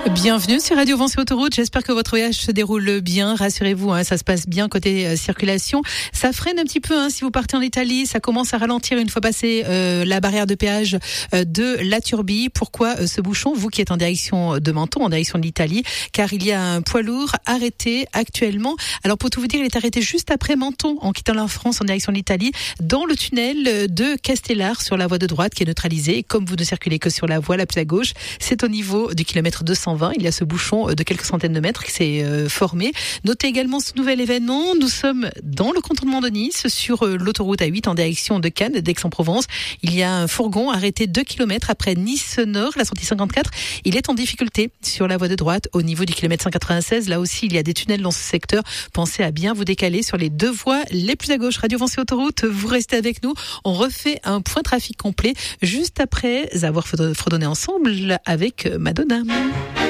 Bienvenue sur Radio Vence Autoroute. J'espère que votre voyage se déroule bien. Rassurez-vous, ça se passe bien côté circulation. Ça freine un petit peu si vous partez en Italie. Ça commence à ralentir une fois passé la barrière de péage de la Turbie. Pourquoi ce bouchon? Vous qui êtes en direction de Menton, en direction de l'Italie, car il y a un poids lourd arrêté actuellement. Alors pour tout vous dire, il est arrêté juste après Menton, en quittant la France en direction de l'Italie, dans le tunnel de Castellar sur la voie de droite qui est neutralisée. Comme vous ne circulez que sur la voie la plus à gauche, c'est au niveau du kilomètre 220. Il y a ce bouchon de quelques centaines de mètres qui s'est formé. Notez également ce nouvel événement. Nous sommes dans le cantonnement de Nice, sur l'autoroute A8 en direction de Cannes, d'Aix-en-Provence. Il y a un fourgon arrêté 2 km après Nice Nord, la sortie 54. Il est en difficulté sur la voie de droite au niveau du kilomètre 196. Là aussi, il y a des tunnels dans ce secteur. Pensez à bien vous décaler sur les deux voies les plus à gauche. Radio Vence Autoroute, vous restez avec nous. On refait un point trafic complet juste après avoir fredonné ensemble avec Madonna.